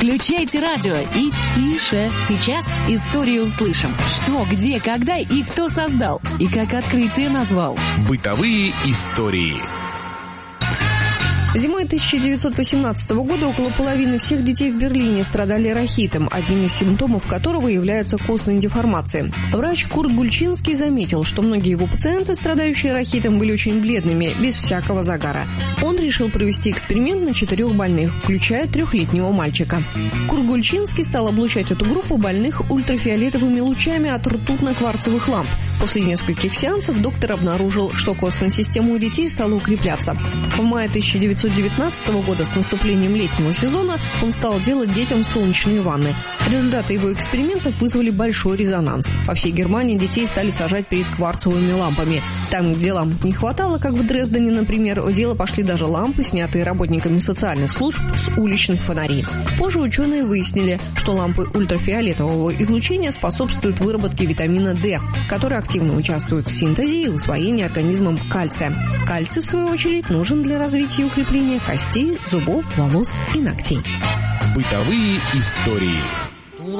Включайте радио и тише. Сейчас историю услышим. Что, где, когда и кто создал. И как открытие назвал. Бытовые истории. Зимой 1918 года около половины всех детей в Берлине страдали рахитом, одним из симптомов которого являются костные деформации. Врач Курт Гульчинский заметил, что многие его пациенты, страдающие рахитом, были очень бледными, без всякого загара. Он решил провести эксперимент на 4 больных, включая 3-летнего мальчика. Курт Гульчинский стал облучать эту группу больных ультрафиолетовыми лучами от ртутно-кварцевых ламп. После нескольких сеансов доктор обнаружил, что костная система у детей стала укрепляться. В мае 1919 года, с наступлением летнего сезона, он стал делать детям солнечные ванны. Результаты его экспериментов вызвали большой резонанс. По всей Германии детей стали сажать перед кварцевыми лампами. Там, где ламп не хватало, как в Дрездене, например, в дело пошли даже лампы, снятые работниками социальных служб с уличных фонарей. Позже ученые выяснили, что лампы ультрафиолетового излучения способствуют выработке витамина D, который активно участвует в синтезе и усвоении организмом кальция. Кальций, в свою очередь, нужен для развития и укрепления костей, зубов, волос и ногтей. Бытовые истории.